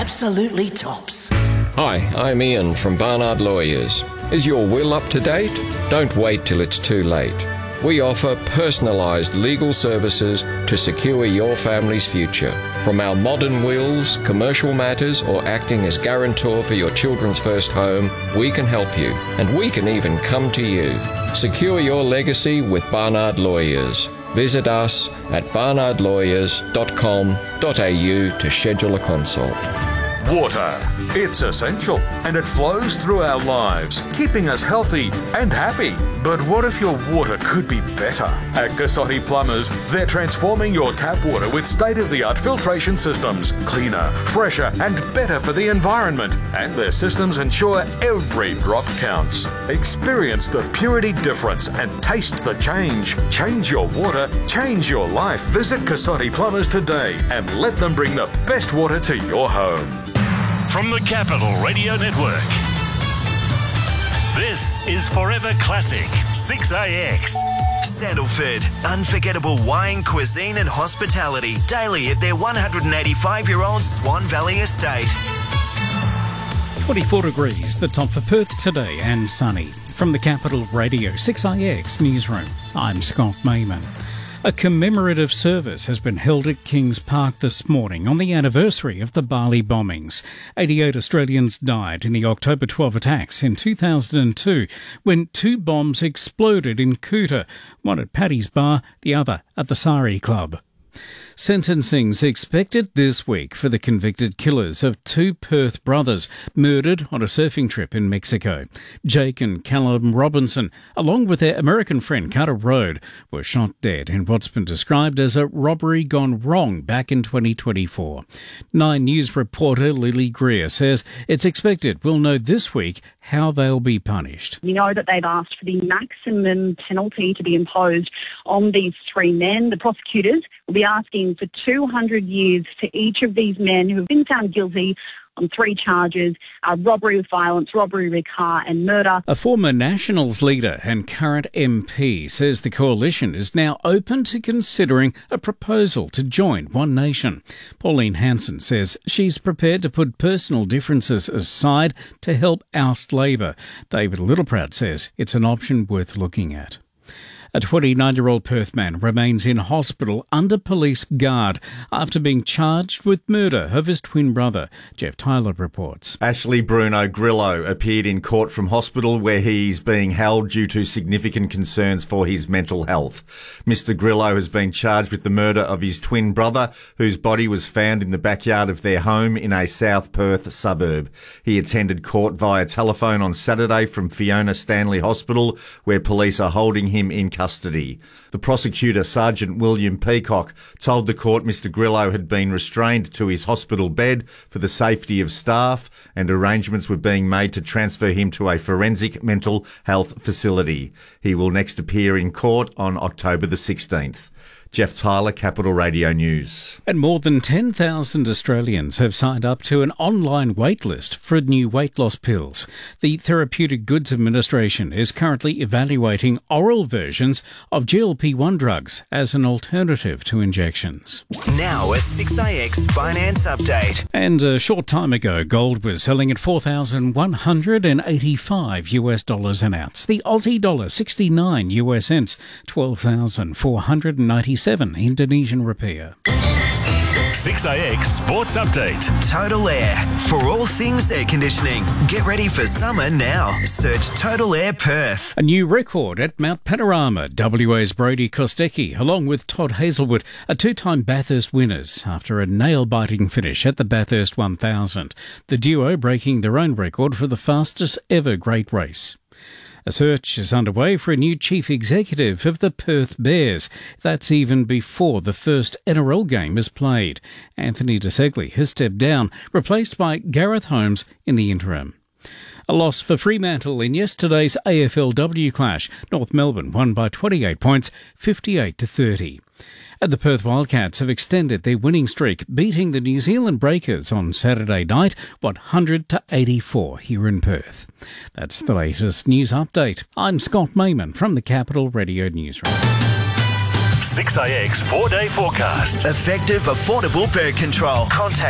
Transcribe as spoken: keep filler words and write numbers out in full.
Absolutely tops. Hi, I'm Ian from Barnard Lawyers. Is your will up to date? Don't wait till it's too late. We offer personalised legal services to secure your family's future. From our modern wills, commercial matters, or acting as guarantor for your children's first home, we can help you, and we can even come to you. Secure your legacy with Barnard Lawyers. Visit us at barnard lawyers dot com dot a u to schedule a consult. Water. It's essential and it flows through our lives, keeping us healthy and happy. But what if your water could be better? At Cassotti Plumbers, they're transforming your tap water with state-of-the-art filtration systems, cleaner, fresher and better for the environment. And their systems ensure every drop counts. Experience the purity difference and taste the change. Change your water, change your life. Visit Cassotti Plumbers today and let them bring the best water to your home. From the Capital Radio Network, this is Forever Classic six A X. Sandalford, unforgettable wine, cuisine and hospitality daily at their one hundred eighty-five-year-old Swan Valley estate. twenty-four degrees, the top for Perth today, and sunny. From the Capital Radio six A X newsroom, I'm Scott Mayman. A commemorative service has been held at Kings Park this morning on the anniversary of the Bali bombings. eighty-eight Australians died in the October twelfth attacks in two thousand two when two bombs exploded in Kuta, one at Paddy's Bar, the other at the Sari Club. Sentencing's expected this week for the convicted killers of two Perth brothers murdered on a surfing trip in Mexico. Jake and Callum Robinson, along with their American friend Carter Road, were shot dead in what's been described as a robbery gone wrong back in twenty twenty-four. Nine News reporter Lily Greer says it's expected we'll know this week how they'll be punished. We know that they've asked for the maximum penalty to be imposed on these three men. The prosecutors will be asking for two hundred years for each of these men who have been found guilty on three charges, uh, robbery with violence, robbery with a car and murder. A former Nationals leader and current M P says the coalition is now open to considering a proposal to join One Nation. Pauline Hanson says she's prepared to put personal differences aside to help oust Labor. David Littleproud says it's an option worth looking at. A twenty-nine-year-old Perth man remains in hospital under police guard after being charged with murder of his twin brother. Jeff Tyler reports. Ashley Bruno Grillo appeared in court from hospital where he's being held due to significant concerns for his mental health. Mister Grillo has been charged with the murder of his twin brother, whose body was found in the backyard of their home in a South Perth suburb. He attended court via telephone on Saturday from Fiona Stanley Hospital, where police are holding him in custody. The prosecutor, Sergeant William Peacock, told the court Mister Grillo had been restrained to his hospital bed for the safety of staff and arrangements were being made to transfer him to a forensic mental health facility. He will next appear in court on October the sixteenth. Jeff Tyler, Capital Radio News. And more than ten thousand Australians have signed up to an online waitlist for new weight loss pills. The Therapeutic Goods Administration is currently evaluating oral versions of G L P one drugs as an alternative to injections. Now a six A X finance update. And a short time ago, gold was selling at four thousand one hundred eighty-five US dollars an ounce. The Aussie dollar sixty-nine US cents, twelve thousand four hundred ninety-seven Indonesian rupiah. six A X Sports Update. Total Air. For all things air conditioning. Get ready for summer now. Search Total Air Perth. A new record at Mount Panorama. W A's Brody Kostecki, along with Todd Hazelwood, are two-time Bathurst winners after a nail-biting finish at the Bathurst one thousand. The duo breaking their own record for the fastest ever Great Race. A search is underway for a new chief executive of the Perth Bears. That's even before the first N R L game is played. Anthony DeSegli has stepped down, replaced by Gareth Holmes in the interim. A loss for Fremantle in yesterday's A F L W clash. North Melbourne won by twenty-eight points, fifty-eight to thirty. And the Perth Wildcats have extended their winning streak, beating the New Zealand Breakers on Saturday night, one hundred to eighty-four here in Perth. That's the latest news update. I'm Scott Mayman from the Capital Radio Newsroom. six A X four-day forecast. Effective, affordable bird control. Contact